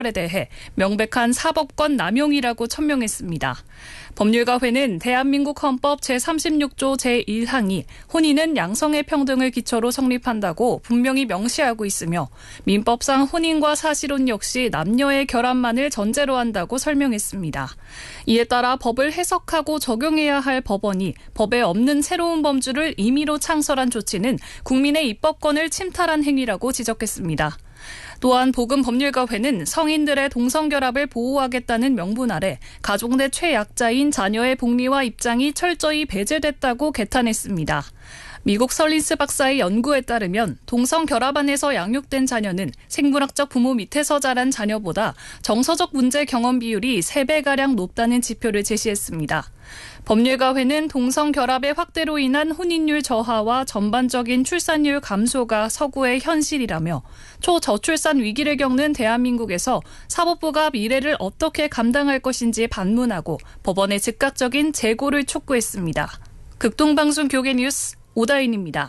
에 대해 명백한 사법권 남용이라고 천명했습니다. 법률가회는 대한민국 헌법 제36조 제1항이 혼인은 양성의 평등을 기초로 성립한다고 분명히 명시하고 있으며 민법상 혼인과 사실혼 역시 남녀의 결합만을 전제로 한다고 설명했습니다. 이에 따라 법을 해석하고 적용해야 할 법원이 법에 없는 새로운 범주를 임의로 창설한 조치는 국민의 입법권을 침탈한 행위라고 지적했습니다. 또한 보건법률가회는 성인들의 동성결합을 보호하겠다는 명분 아래 가족 내 최약자인 자녀의 복리와 입장이 철저히 배제됐다고 개탄했습니다. 미국 설린스 박사의 연구에 따르면 동성결합 안에서 양육된 자녀는 생물학적 부모 밑에서 자란 자녀보다 정서적 문제 경험 비율이 3배가량 높다는 지표를 제시했습니다. 법률가회는 동성결합의 확대로 인한 혼인율 저하와 전반적인 출산율 감소가 서구의 현실이라며 초저출산 위기를 겪는 대한민국에서 사법부가 미래를 어떻게 감당할 것인지 반문하고 법원의 즉각적인 재고를 촉구했습니다. 극동방송 교계뉴스 오다인입니다.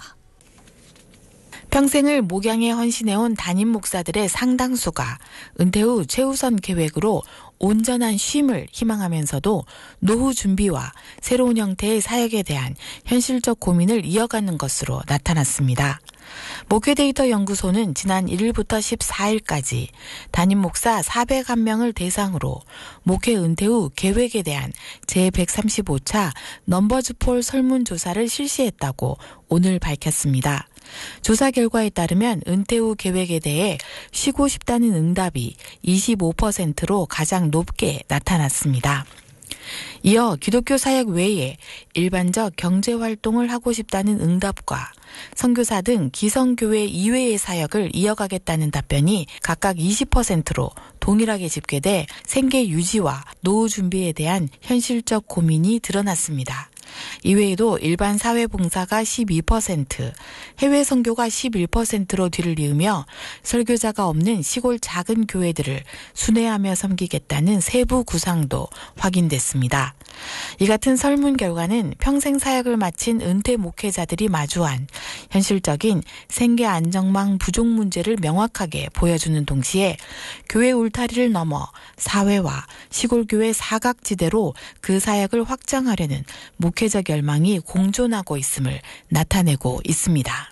평생을 목양에 헌신해온 담임 목사들의 상당수가 은퇴 후 최우선 계획으로 온전한 쉼을 희망하면서도 노후 준비와 새로운 형태의 사역에 대한 현실적 고민을 이어가는 것으로 나타났습니다. 목회데이터 연구소는 지난 1일부터 14일까지 담임 목사 401명을 대상으로 목회 은퇴 후 계획에 대한 제135차 넘버즈 폴 설문조사를 실시했다고 오늘 밝혔습니다. 조사 결과에 따르면 은퇴 후 계획에 대해 쉬고 싶다는 응답이 25%로 가장 높게 나타났습니다. 이어 기독교 사역 외에 일반적 경제활동을 하고 싶다는 응답과 선교사 등 기성교회 이외의 사역을 이어가겠다는 답변이 각각 20%로 동일하게 집계돼 생계 유지와 노후 준비에 대한 현실적 고민이 드러났습니다. 이외에도 일반 사회봉사가 12%, 해외 선교가 11%로 뒤를 이으며 설교자가 없는 시골 작은 교회들을 순회하며 섬기겠다는 세부 구상도 확인됐습니다. 이 같은 설문 결과는 평생 사역을 마친 은퇴 목회자들이 마주한 현실적인 생계 안정망 부족 문제를 명확하게 보여주는 동시에 교회 울타리를 넘어 사회와 시골교회 사각지대로 그 사역을 확장하려는 목회적 열망이 공존하고 있음을 나타내고 있습니다.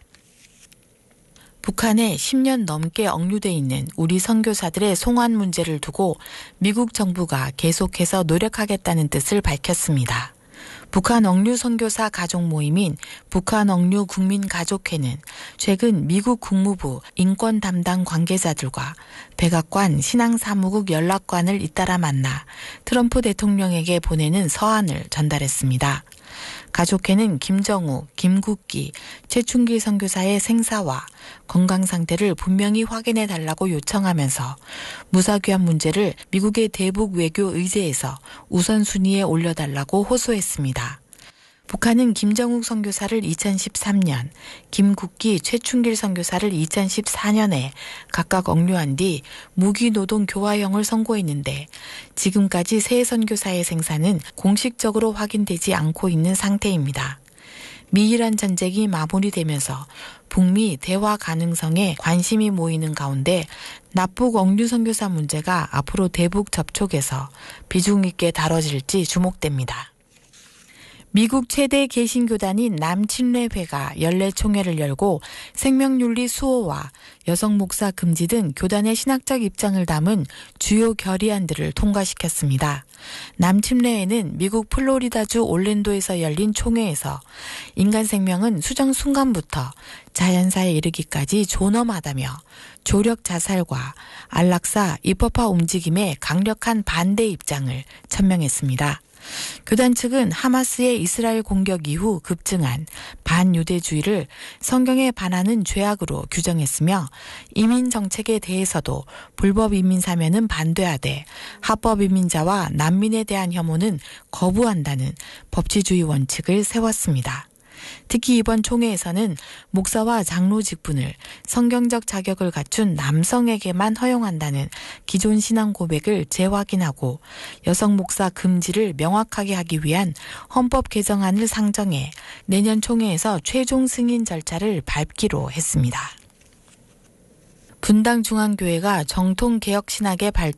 북한에 10년 넘게 억류돼 있는 우리 선교사들의 송환 문제를 두고 미국 정부가 계속해서 노력하겠다는 뜻을 밝혔습니다. 북한 억류 선교사 가족 모임인 북한 억류 국민가족회는 최근 미국 국무부 인권 담당 관계자들과 백악관 신앙사무국 연락관을 잇따라 만나 트럼프 대통령에게 보내는 서한을 전달했습니다. 가족회는 김정우, 김국기, 최충길 선교사의 생사와 건강 상태를 분명히 확인해 달라고 요청하면서 무사귀환 문제를 미국의 대북 외교 의제에서 우선순위에 올려달라고 호소했습니다. 북한은 김정욱 선교사를 2013년, 김국기, 최충길 선교사를 2014년에 각각 억류한 뒤 무기노동 교화형을 선고했는데 지금까지 세 선교사의 생사는 공식적으로 확인되지 않고 있는 상태입니다. 미이란 전쟁이 마무리되면서 북미 대화 가능성에 관심이 모이는 가운데 납북 억류 선교사 문제가 앞으로 대북 접촉에서 비중 있게 다뤄질지 주목됩니다. 미국 최대 개신교단인 남침례회가 연례총회를 열고 생명윤리 수호와 여성 목사 금지 등 교단의 신학적 입장을 담은 주요 결의안들을 통과시켰습니다. 남침례회는 미국 플로리다주 올랜도에서 열린 총회에서 인간 생명은 수정 순간부터 자연사에 이르기까지 존엄하다며 조력 자살과 안락사 입법화 움직임에 강력한 반대 입장을 천명했습니다. 교단 측은 하마스의 이스라엘 공격 이후 급증한 반유대주의를 성경에 반하는 죄악으로 규정했으며 이민 정책에 대해서도 불법 이민 사면은 반대하되 합법 이민자와 난민에 대한 혐오는 거부한다는 법치주의 원칙을 세웠습니다. 특히 이번 총회에서는 목사와 장로 직분을 성경적 자격을 갖춘 남성에게만 허용한다는 기존 신앙 고백을 재확인하고 여성 목사 금지를 명확하게 하기 위한 헌법 개정안을 상정해 내년 총회에서 최종 승인 절차를 밟기로 했습니다. 분당 중앙교회가 정통 개혁 신학의 발전